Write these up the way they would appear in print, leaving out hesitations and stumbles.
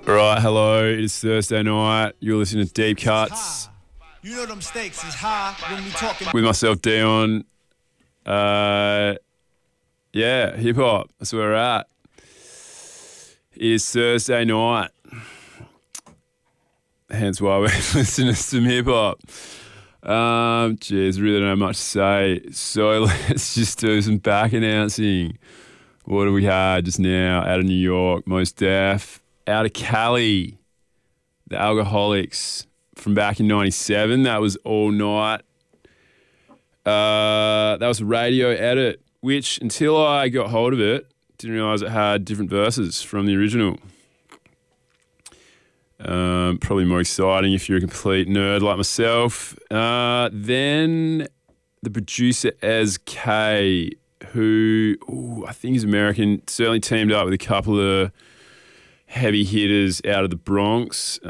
All right, hello. It is Thursday night. You're listening to Deep Cuts. You know them stakes is high when we talking. With myself, Dion. Yeah, hip hop. That's where we're at. It is Thursday night. Hence why we're listening to some hip hop. Geez, really don't have much to say. So let's just do some back announcing. What do we had just now out of New York? Mos Def. Out of Cali, the Alcoholics from back in 97. That was all night. That was a radio edit, which until I got hold of it, didn't realise it had different verses from the original. Probably more exciting if you're a complete nerd like myself. Then the producer Ez K, who I think is American, certainly teamed up with a couple of heavy hitters out of the Bronx.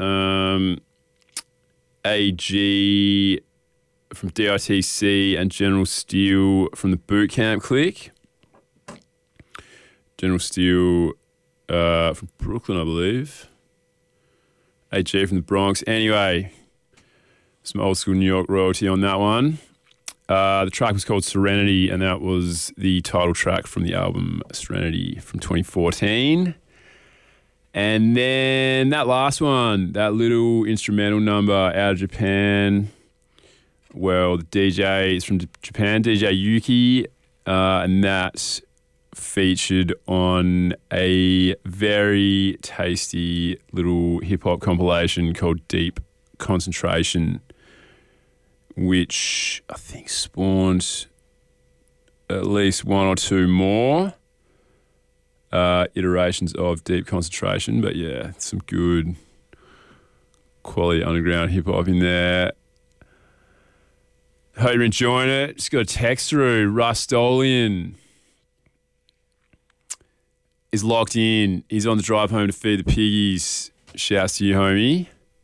AG from DITC and General Steel from the Boot Camp Clique. General Steel from Brooklyn, I believe. AG from the Bronx. Anyway, some old school New York royalty on that one. The track was called Serenity, and that was the title track from the album Serenity from 2014. And then that last one, that little instrumental number out of Japan. Well, the DJ is from Japan, DJ Yuki, and that featured on a very tasty little hip-hop compilation called Deep Concentration, which I think spawned at least one or two more iterations of Deep Concentration. But yeah, some good quality underground hip-hop in there. Hope you're enjoying it. Just got a text through. Rustolian is locked in. He's on the drive home to feed the piggies. Shouts to you, homie.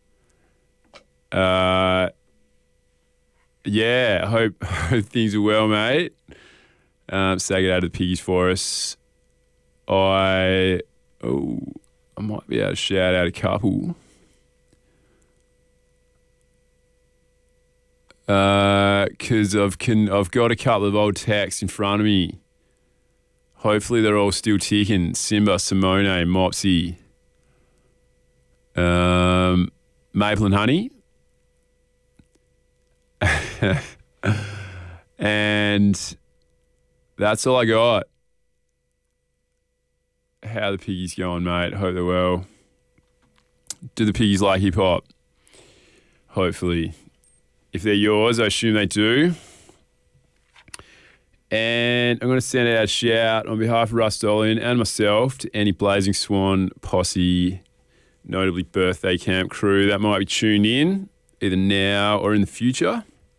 Yeah, I hope things are well, mate. Say it out to the piggies for us. I might be able to shout out a couple. Because I've got a couple of old texts in front of me. Hopefully they're all still ticking. Simba, Simone, Mopsy, Maple and Honey. And that's all I got. How the piggies going, mate? Hope they're well. Do the piggies like hip hop? Hopefully. If they're yours, I assume they do. And I'm going to send out a shout on behalf of Rustolian and myself to any Blazing Swan posse, notably birthday camp crew that might be tuned in either now or in the future.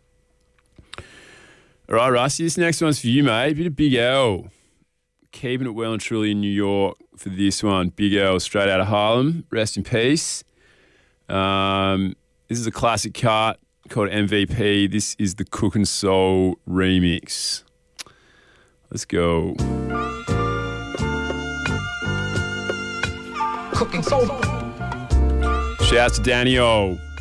All right, Rusty, this next one's for you, mate. Bit of Big L. Keeping it well and truly in New York for this one. Big L, straight out of Harlem. Rest in peace. This is a classic cut called MVP. This is the Cookin' Soul remix. Let's go. Cooking Soul. Shouts to Danny O.